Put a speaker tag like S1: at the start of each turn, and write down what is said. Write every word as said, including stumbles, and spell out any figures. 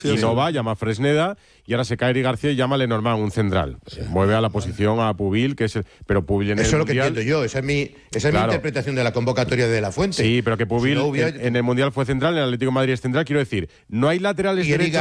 S1: y no va, llama a Fresneda, y ahora se cae Eric García y llama a Lenormand, un central. Sí. Mueve a la posición a Pubil, que es el, pero Pubil en el
S2: Eso es lo que
S1: Mundial,
S2: entiendo yo, esa es mi, esa es
S1: claro.
S2: mi interpretación de la convocatoria de La Fuente.
S1: Sí, pero que Pubil
S2: si no hubiera...
S1: en, en el Mundial fue central, en el Atlético de Madrid es central, quiero decir, no hay laterales derechos